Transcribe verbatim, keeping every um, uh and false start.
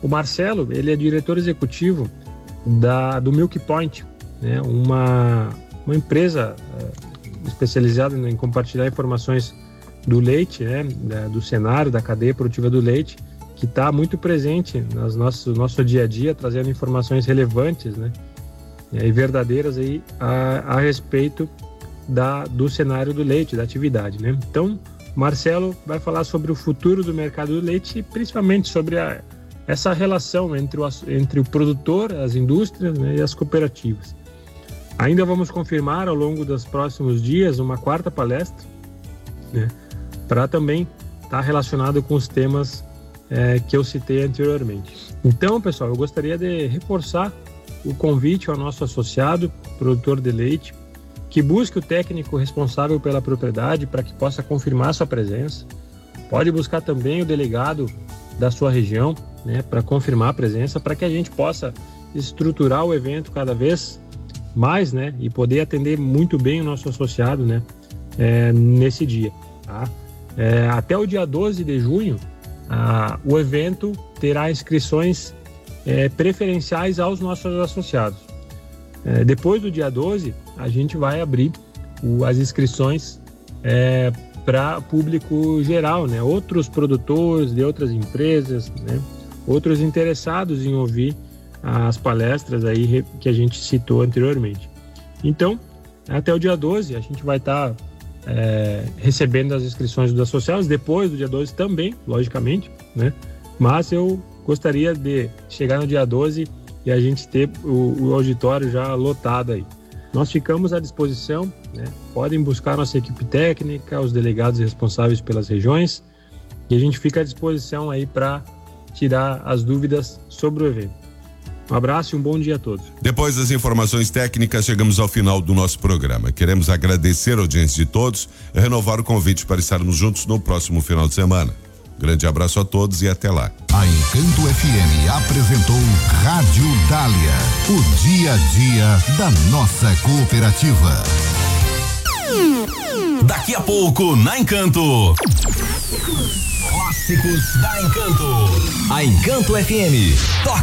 O Marcelo, ele é diretor executivo da, do Milk Point, né? uma, uma empresa uh, especializada em compartilhar informações do leite, né? da, do cenário, da cadeia produtiva do leite, que está muito presente no nosso, nosso dia a dia, trazendo informações relevantes, né? e verdadeiras aí a, a respeito da, do cenário do leite, da atividade. Né? Então, Marcelo vai falar sobre o futuro do mercado do leite e principalmente sobre a, essa relação entre o, entre o produtor, as indústrias, né, e as cooperativas. Ainda vamos confirmar ao longo dos próximos dias uma quarta palestra, né, para também estar tá relacionado com os temas é, que eu citei anteriormente. Então, pessoal, eu gostaria de reforçar o convite ao nosso associado, produtor de leite, que busque o técnico responsável pela propriedade para que possa confirmar sua presença. Pode buscar também o delegado da sua região, né, para confirmar a presença, para que a gente possa estruturar o evento cada vez mais, né, e poder atender muito bem o nosso associado, né, é, nesse dia. Tá? É, até o dia doze de junho, a, o evento terá inscrições é, preferenciais aos nossos associados. É, depois do dia doze, a gente vai abrir o, as inscrições é, para público geral, né? Outros produtores de outras empresas, né? Outros interessados em ouvir as palestras aí que a gente citou anteriormente. Então, até o dia doze, a gente vai estar tá, é, recebendo as inscrições dos associados, depois do dia doze também, logicamente, né? Mas eu gostaria de chegar no dia doze e a gente ter o, o auditório já lotado aí. Nós ficamos à disposição, né? Podem buscar nossa equipe técnica, os delegados responsáveis pelas regiões, e a gente fica à disposição aí para tirar as dúvidas sobre o evento. Um abraço e um bom dia a todos. Depois das informações técnicas, chegamos ao final do nosso programa. Queremos agradecer a audiência de todos e renovar o convite para estarmos juntos no próximo final de semana. Grande abraço a todos e até lá. A Encanto F M apresentou Rádio Dália, o dia a dia da nossa cooperativa. Daqui a pouco, na Encanto. Clássicos da Encanto. A Encanto F M toca